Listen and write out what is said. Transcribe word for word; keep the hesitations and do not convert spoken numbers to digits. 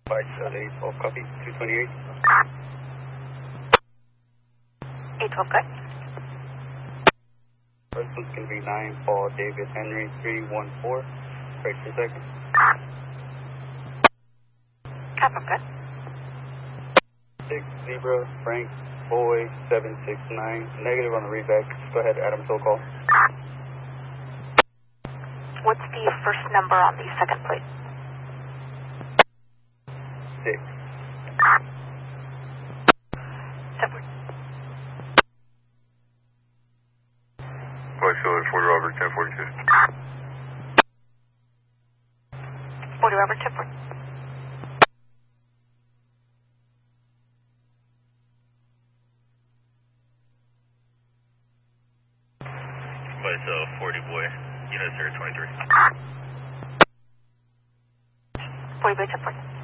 Five seven eight twelve, copy, two twenty-eight. eight twelve, good. First one's going to be nine, Paul David Henry, three one four. Right for second. Confirm, good. six, Zebra, Frank, Boy, seven six nine. Negative on the readback. Go ahead, Adam, still call. What's the first number on the second plate? six. Separate. Boy, Philly, forty Robert, ten forty-two. forty Robert, ten forty. Myself, forty boy, unit zero twenty-three. forty by ten forty.